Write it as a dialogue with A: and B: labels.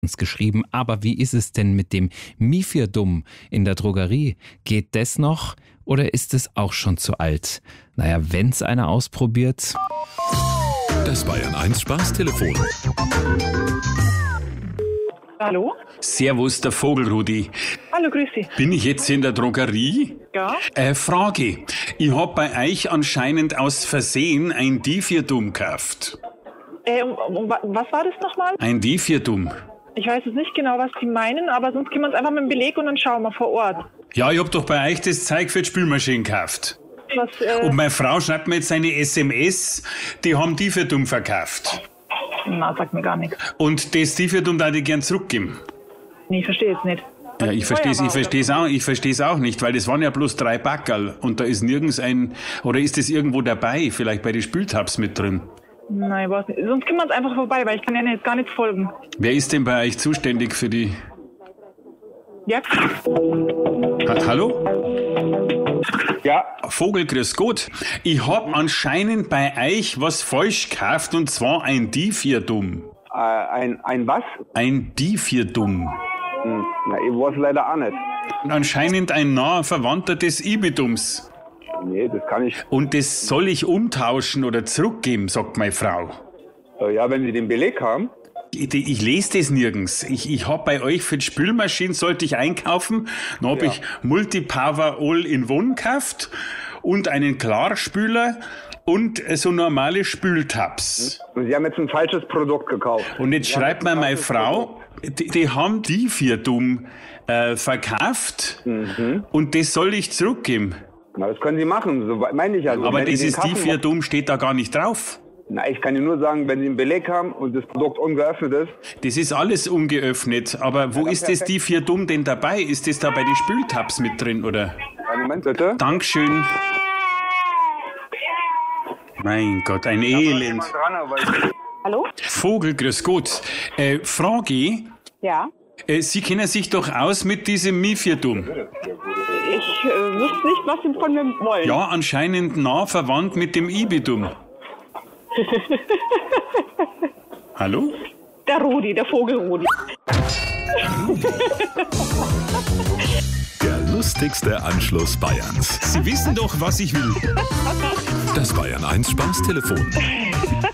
A: uns geschrieben. Aber wie ist es denn mit dem Mifirdum in der Drogerie? Geht das noch oder ist es auch schon zu alt? Naja, wenn's einer ausprobiert.
B: Das Bayern 1 Spaßtelefon.
C: Hallo?
D: Servus, der Vogelrudi.
C: Hallo, grüß Sie.
D: Bin ich jetzt in der Drogerie?
C: Ja?
D: Frage. Ich hab bei euch anscheinend aus Versehen ein Difirdum gekauft.
C: Was war das nochmal?
D: Ein Difirdum.
C: Ich weiß jetzt nicht genau, was Sie meinen, aber sonst können wir uns einfach mit dem Beleg und dann schauen wir vor Ort.
D: Ja, ich hab doch bei euch das Zeug für die Spülmaschine gekauft. Und meine Frau schreibt mir jetzt eine SMS, die haben Difirdum verkauft.
C: Na, sagt mir gar nichts.
D: Und das Difirdum darf ich gern zurückgeben.
C: Nee, ich verstehe es nicht.
D: Ja, ich versteh's auch nicht, weil das waren ja bloß 3 Backerl und da ist nirgends oder ist das irgendwo dabei, vielleicht bei den Spültabs mit drin?
C: Nein, ich weiß nicht. Sonst können wir uns einfach vorbei, weil ich kann ja jetzt gar nicht folgen.
D: Wer ist denn bei euch zuständig für die...
C: Ja?
D: Hallo?
E: Ja,
D: Vogel, grüß Gott. Ich hab anscheinend bei euch was falsch gekauft und zwar ein Difirdum.
E: ein was?
D: Ein Difirdum.
E: Na, ich weiß leider auch nicht.
D: Und anscheinend ein naher Verwandter des Ibidums.
E: Nee, das kann ich.
D: Und das soll ich umtauschen oder zurückgeben, sagt meine Frau.
E: Ja, wenn Sie den Beleg haben.
D: Ich lese das nirgends. Ich hab bei euch für die Spülmaschine, sollte ich einkaufen, dann hab ich Multipower All-in-One gekauft und einen Klarspüler und so normale Spültabs.
E: Und Sie haben jetzt ein falsches Produkt gekauft.
D: Und jetzt schreibt mir meine Frau, die haben Difirdum verkauft und das soll ich zurückgeben.
E: Na, das können Sie machen, so meine ich also.
D: Aber dieses Difirdum steht da gar nicht drauf.
E: Na, ich kann Ihnen nur sagen, wenn Sie einen Beleg haben und das Produkt ungeöffnet ist.
D: Das ist alles ungeöffnet, aber wo ist das Difirdum denn dabei? Ist das da bei den Spültabs mit drin, oder?
E: Einen Moment, bitte.
D: Dankeschön. Mein Gott, ein Elend.
C: Hallo?
D: Vogel, grüß Gott. Frage,
C: Ja?
D: Sie kennen sich doch aus mit diesem Mifirdum.
C: Ich wüsste nicht, was Sie von mir wollen.
D: Ja, anscheinend nah verwandt mit dem Ibidum. Hallo?
C: Der Rudi, der Vogelrudi.
B: Der lustigste Anschluss Bayerns.
D: Sie wissen doch, was ich will.
B: Das Bayern 1 Spaßtelefon.